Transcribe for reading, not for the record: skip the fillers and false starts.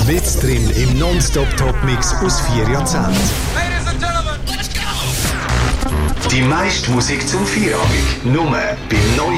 Mit drin im Non-Stop-Top-Mix aus 4 Jahrzehnten. Ladies and Gentlemen, let's go! Die meiste Musik zum Feierabend. Nur beim neuen